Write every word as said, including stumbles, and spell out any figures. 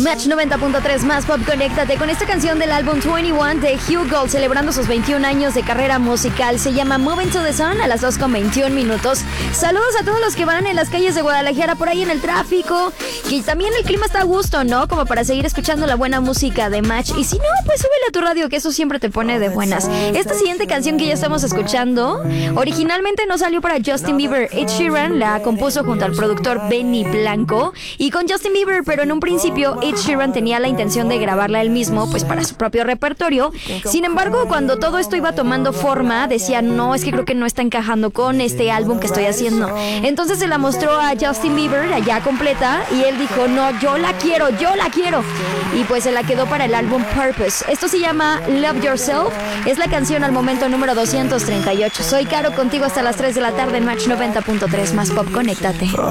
Match noventa punto tres más Pop, conéctate con esta canción del álbum veintiuno de Hugh Gold, celebrando sus veintiún años de carrera musical. Se llama Moving to the Sun, a las dos con veintiún minutos. Saludos a todos los que van en las calles de Guadalajara, por ahí en el tráfico. Que también el clima está a gusto, ¿no? Como para seguir escuchando la buena música de Match. Y si no, pues súbele a tu radio, que eso siempre te pone de buenas. Esta siguiente canción que ya estamos escuchando, originalmente no salió para Justin Bieber. Ed Sheeran la compuso junto al productor Benny Blanco y con Justin Bieber, pero en un principio Ed Sheeran tenía la intención de grabarla él mismo, pues para su propio repertorio. Sin embargo, cuando todo esto iba tomando forma, decía, no, es que creo que no está encajando con este álbum que estoy haciendo. Entonces se la mostró a Justin Bieber, allá completa, y él dijo, no, yo la quiero, yo la quiero. Y pues se la quedó para el álbum Purpose. Esto se llama Love Yourself. Es la canción al momento número doscientos treinta y ocho. Soy Caro, contigo hasta las tres de la tarde en Match noventa punto tres más Pop, conéctate.